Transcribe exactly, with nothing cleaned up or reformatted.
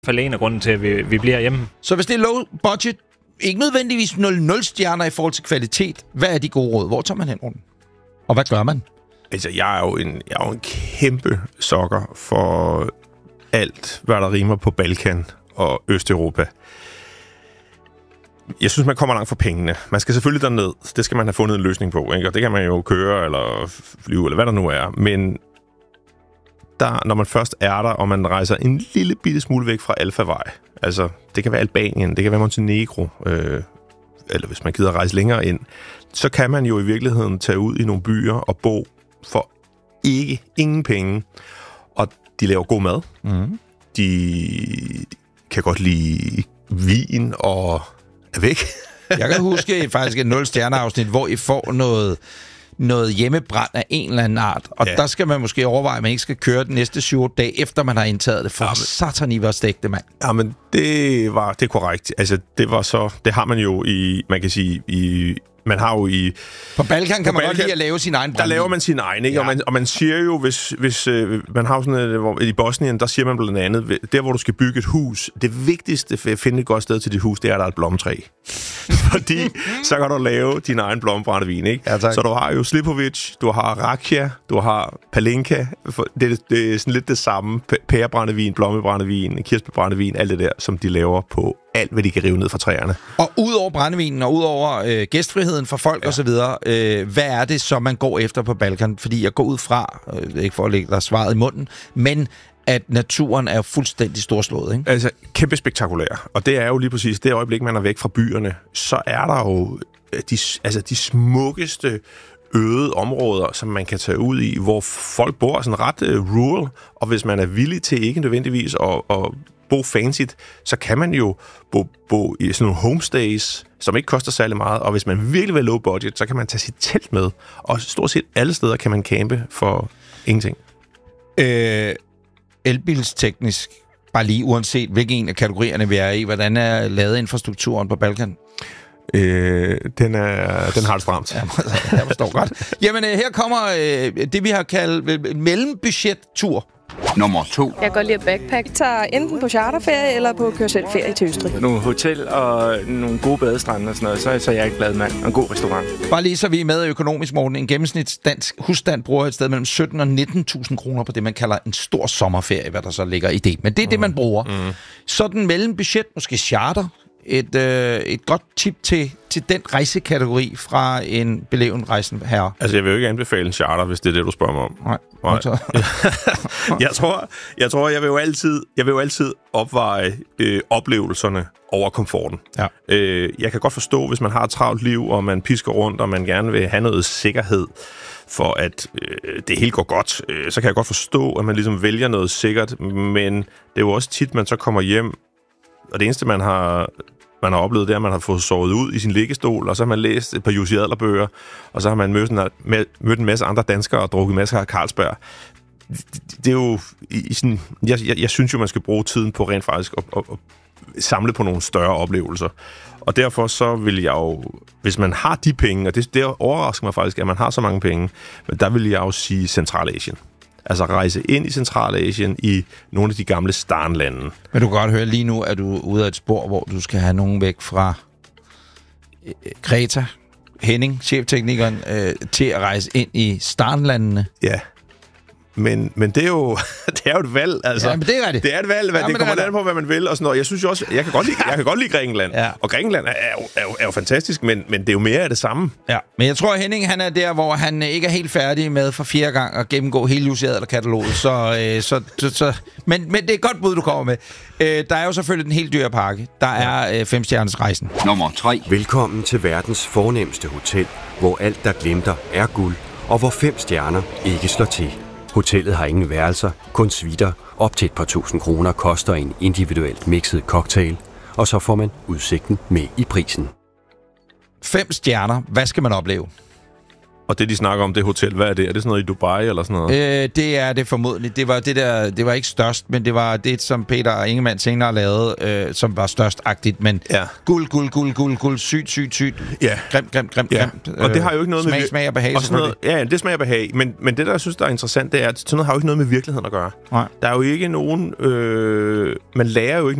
fald en af grunden til, at vi, vi bliver hjemme. Så hvis det er low budget, ikke nødvendigvis nul nul stjerner i forhold til kvalitet, hvad er de gode råd? Hvor tager man hen rundt? Og hvad gør man? Altså, jeg er jo en, jeg er jo en kæmpe sokker for alt, hvad der rimer på Balkan og Østeuropa. Jeg synes, man kommer langt for pengene. Man skal selvfølgelig derned. Det skal man have fundet en løsning på, ikke? Og det kan man jo køre eller flyve, eller hvad der nu er. Men der, når man først er der, og man rejser en lille bitte smule væk fra Alfavej, altså, det kan være Albanien, det kan være Montenegro, øh, eller hvis man gider rejse længere ind, så kan man jo i virkeligheden tage ud i nogle byer og bo for ikke ingen penge. Og de laver god mad. Mm. De kan godt lide vin og er væk. Jeg kan huske faktisk et nul-stjerneafsnit, hvor I får noget, noget hjemmebrand af en eller anden art. Og ja. Der skal man måske overveje, at man ikke skal køre den næste syv dage efter man har indtaget det. For ja, satan, I var stegte, mand. Ja, men det var det er korrekt. Altså, det var så... Det har man jo i... Man kan sige... i Man har jo i... På Balkan kan på man Balkan, godt lide at lave sin egen brændvin. Der laver man sin egen, ikke? Ja. Og, man, og man siger jo, hvis, hvis øh, man har sådan et, hvor, i Bosnien, der siger man blandt andet, der hvor du skal bygge et hus, det vigtigste for at finde et godt sted til dit hus, det er, at der er et blomtræ. Fordi så kan du lave din egen blombrændevin, ikke? Ja, så du har jo Slipovic, du har Rakia, du har Palinka, det, det er sådan lidt det samme, pærebrændevin, blommebrændevin, kirsebærbrændevin, alt det der, som de laver på alt, hvad de kan rive ned fra træerne. Og ud over brændevinen, og ud over øh, gæstfriheden for folk ja. og så videre, øh, hvad er det så, man går efter på Balkan? Fordi jeg går ud fra, øh, ikke for at lægge dig svaret i munden, men at naturen er fuldstændig storslået, ikke? Altså, kæmpe spektakulær. Og det er jo lige præcis det øjeblik, man er væk fra byerne, så er der jo de, altså, de smukkeste øde områder, som man kan tage ud i, hvor folk bor sådan ret uh, rural, og hvis man er villig til ikke nødvendigvis at, at bo fancy, så kan man jo bo, bo i sådan nogle homestays, som ikke koster særlig meget, og hvis man virkelig vil low budget, så kan man tage sit telt med, og stort set alle steder kan man campe for ingenting. Øh, elbilsteknisk, bare lige uanset hvilken en af kategorierne vi er i, hvordan er ladeinfrastrukturen på Balkan? Øh, den, er, den har det stramt. Ja, jeg forstår godt. Jamen, her kommer øh, det, vi har kaldt mellembudget-tur. Nummer to. Jeg kan godt lide at backpack. Jeg tager enten på charterferie eller på kør-selv-ferie til Østrig. Nogle hotel og nogle gode badestrande og sådan noget, så, så er jeg ikke glad mand. Og en god restaurant. Bare lige så vi er med økonomisk, Morten. En gennemsnitsdansk husstand bruger et sted mellem sytten og nitten tusind kroner på det, man kalder en stor sommerferie, hvad der så ligger i det. Men det er mm. det, man bruger. Mm. Sådan mellembudget, måske charter. Et, øh, et godt tip til, til den rejsekategori fra en beleven rejsende herre. Altså, jeg vil jo ikke anbefale en charter, hvis det er det, du spørger mig om. Nej. Nej. jeg tror, jeg tror, jeg vil jo altid, jeg vil jo altid opveje øh, oplevelserne over komforten. Ja. Øh, jeg kan godt forstå, hvis man har et travlt liv, og man pisker rundt, og man gerne vil have noget sikkerhed, for at øh, det hele går godt, øh, så kan jeg godt forstå, at man ligesom vælger noget sikkert, men det er jo også tit, man så kommer hjem, og det eneste, man har, man har oplevet, det er, at man har fået sovet ud i sin liggestol, og så har man læst et par Jussi Adler-bøger, og så har man mødt en, mødt en masse andre danskere og drukket masser af Carlsberg. Det, det er jo i sådan... Jeg, jeg, jeg synes jo, man skal bruge tiden på rent faktisk at, at, at samle på nogle større oplevelser. Og derfor så vil jeg jo... Hvis man har de penge, og det, det overrasker mig faktisk, at man har så mange penge, men der vil jeg jo sige Centralasien. Altså rejse ind i Centralasien i nogle af de gamle Starnlande. Men du kan godt høre, lige nu er du ude af et spor, hvor du skal have nogen væk fra Greta, Henning, chefteknikeren, øh, til at rejse ind i Starnlandene. Ja. Men, men det er jo det er jo et valg, altså. Ja, men det er det. Det er et valg, hvad, ja, det kommer det an på, hvad man vil og sådan noget. Jeg synes jo også, jeg kan godt lide, jeg kan godt lide Grækenland. Ja. Og Grækenland er jo, er, jo, er jo fantastisk, men, men det er jo mere af det samme. Ja, men jeg tror, at Henning, han er der, hvor han ikke er helt færdig med for fjerde gang at gennemgå hele Jussi Adler-kataloget. Så, øh, så, så, så, men, men det er et godt bud, du kommer med. Øh, der er jo selvfølgelig den helt dyre pakke. Der er øh, femstjerners rejsen. Nummer tre. Velkommen til verdens fornemste hotel, hvor alt, der glimter, er guld, og hvor fem stjerner ikke slår til. Hotellet har ingen værelser, kun suiter. Op til et par tusind kroner koster en individuelt mixet cocktail, og så får man udsigten med i prisen. Fem stjerner. Hvad skal man opleve? Og det, de snakker om, det hotel, hvad er det? Er det sådan noget i Dubai eller sådan noget? Øh, det er det formodentlig. Det var det der, det var ikke størst, men det var det, som Peter Ingemann senere lavede, øh, som var størstagtigt. Men ja. guld, guld, guld, guld, guld, sygt, sygt, sygt. Ja. Grim, grim, grim, ja. grim. Og det har jo ikke noget smag, med... Smag og behag, og noget, ja, ja, det smager og behag. Men, men det, der jeg synes, der er interessant, det er, at sådan noget har jo ikke noget med virkeligheden at gøre. Nej. Der er jo ikke nogen... Øh, man lærer jo ikke